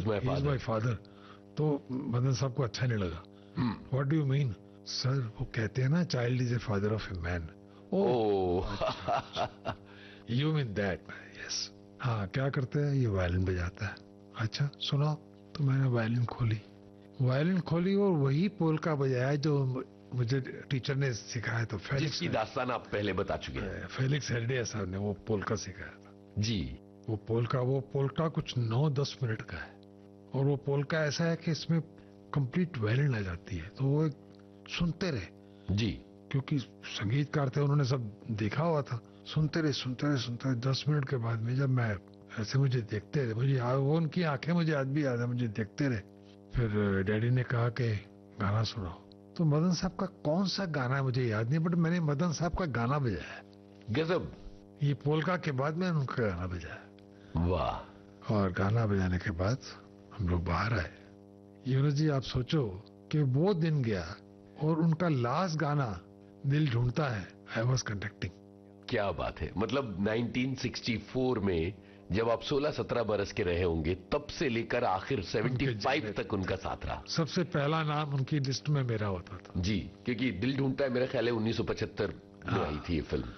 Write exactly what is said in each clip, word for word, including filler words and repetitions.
My he is my father. तो मदन साहब को अच्छा नहीं लगा। What do you mean? Sir वो कहते हैं ना, child is a father of a man. Oh, you mean that? Yes. हाँ, क्या करते हैं? ये वायलिन बजाता है। अच्छा सुनाओ। तो मैंने वायलिन खोली वायलिन खोली और वही पोलका बजाया जो मुझे टीचर ने सिखाया। तो जिसकी दास्तान आप पहले बता चुके हैं। फेलिक्स हेरेडिया साहब ने वो पोलका सिखाया था जी। वो पोलका वो पोलका कुछ नौ दस मिनट का है, और वो पोलका ऐसा है कि इसमें कंप्लीट वायलिन आ जाती है। तो वो सुनते रहे जी, क्योंकि संगीतकार थे, उन्होंने सब देखा हुआ था। सुनते रहे सुनते रहे सुनते रहे दस मिनट के बाद में जब मैं ऐसे, मुझे देखते रहे, मुझे वो उनकी आंखें मुझे आज भी याद है, मुझे देखते रहे। फिर डैडी ने कहा कि गाना सुनाओ। तो मदन साहब का कौन सा गाना है मुझे याद नहीं, बट मैंने मदन साहब का गाना बजाया। गजब। ये पोलका के बाद मैंने उनका गाना बजाया। वाह। और गाना बजाने के बाद हम लोग बाहर आए। यूनुस जी आप सोचो कि वो दिन गया और उनका लास्ट गाना दिल ढूंढता है, आई वॉज कंडक्टिंग। क्या बात है। मतलब नाइनटीन सिक्सटी फोर में जब आप सोलह सत्रह बरस के रहे होंगे, तब से लेकर आखिर पचहत्तर तक उनका साथ रहा। सबसे पहला नाम उनकी लिस्ट में मेरा होता था। जी, क्योंकि दिल ढूंढता है मेरा ख्याल है उन्नीस सौ पचहत्तर में आई थी ये फिल्म।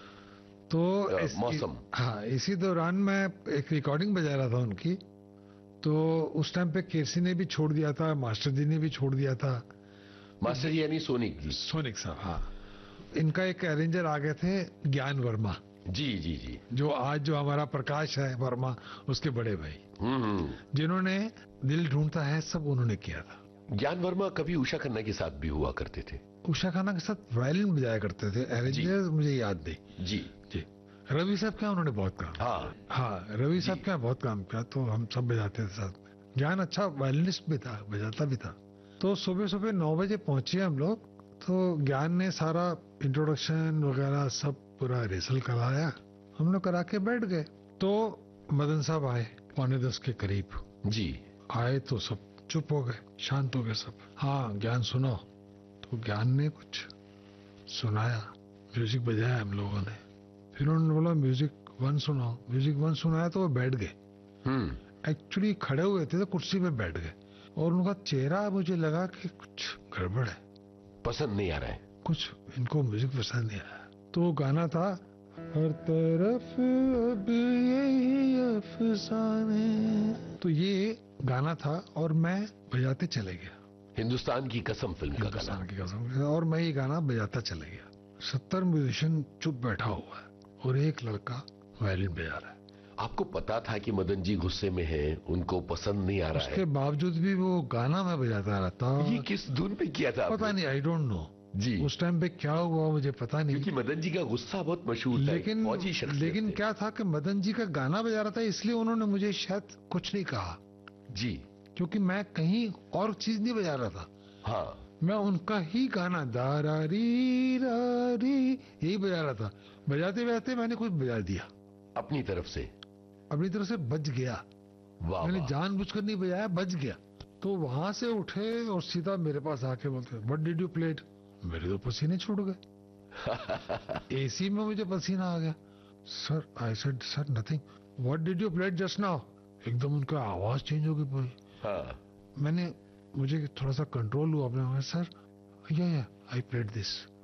तो इस, मौसम। हाँ, इसी दौरान मैं एक रिकॉर्डिंग बजा रहा था उनकी। तो उस टाइम पे केसी ने भी छोड़ दिया था, मास्टर जी ने भी छोड़ दिया था। मास्टर जी यानी सोनिक जी। सोनिक साहब, हाँ। इनका एक अरेंजर आ गए थे, ज्ञान वर्मा जी जी जी, जो आज जो हमारा प्रकाश है वर्मा, उसके बड़े भाई, हम्म जिन्होंने दिल ढूंढता है सब उन्होंने किया था। ज्ञान वर्मा कभी उषा खन्ना के साथ भी हुआ करते थे। उषा खन्ना के साथ वायलिन बजाया करते थे। अरेंजर मुझे याद नहीं। जी जी। रवि साहब क्या, उन्होंने बहुत काम। हाँ हाँ, रवि साहब क्या बहुत काम किया। तो हम सब बजाते थे साथ में। ज्ञान अच्छा वायलिनिस्ट भी था, बजाता भी था। तो सुबह सुबह नौ बजे पहुंचे हम लोग। तो ज्ञान ने सारा इंट्रोडक्शन वगैरह सब पूरा रिहर्सल कराया, हम लोग करा के बैठ गए। तो मदन साहब आए पौने दस के करीब। जी। आए तो सब चुप हो गए, शांत हो गए सब। हाँ ज्ञान सुनो। तो ज्ञान ने कुछ सुनाया, म्यूजिक बजाया हम लोगों ने। फिर उन्होंने बोला म्यूजिक वन सुनाओ। म्यूजिक वन सुनाया तो वो बैठ गए। हम्म एक्चुअली खड़े हुए थे तो कुर्सी पे बैठ गए, और उनका चेहरा मुझे लगा कि कुछ गड़बड़ है, पसंद नहीं आ रहा है, कुछ इनको म्यूजिक पसंद नहीं आया। तो गाना था हर तरफ अब यही अफसाने। तो ये गाना था और मैं बजाते चले गया। हिंदुस्तान की कसम फिल्म का गाना। हिंदुस्तान की कसम। और मैं ये गाना बजाता चले गया। सत्तर म्यूजिशियन चुप बैठा हुआ है और एक लड़का वायलिन बजा रहा है। आपको पता था कि मदन जी गुस्से में हैं, उनको पसंद नहीं आ रहा है, उसके बावजूद भी वो गाना मैं बजाता रहता। ये किस धुन पे किया था? पता नहीं, आई डोंट नो जी। उस टाइम पे क्या हुआ मुझे पता नहीं, क्योंकि मदन जी का गुस्सा बहुत मशहूर था, लेकिन फौजी शख्सियत लेकिन थे। क्या था कि मदन जी का गाना बजा रहा था, इसलिए उन्होंने मुझे शायद कुछ नहीं कहा। जी। क्योंकि मैं कहीं और चीज नहीं बजा रहा था। हाँ, मैं उनका ही गाना दारा री रा री यही बजा रहा था। बजाते बजाते मैंने कुछ बजा दिया अपनी तरफ से, अपनी तरफ से, बज गया। वाह मैंने वाह। जानबूझकर नहीं बजाया, बज गया। तो वहां से उठे और सीधा मेरे पास आके बोलते व्हाट डिड यू प्लेड। मेरे तो पसीने छूट गए। एसी में मुझे पसीना आ गया। Sir I said sir nothing. What did you played just now. एकदम उनका आवाज चेंज हो गई पूरी। हाँ। मैंने मुझे थोड़ा सा कंट्रोल हुआ अपने, सर या या आई प्लेड दिस।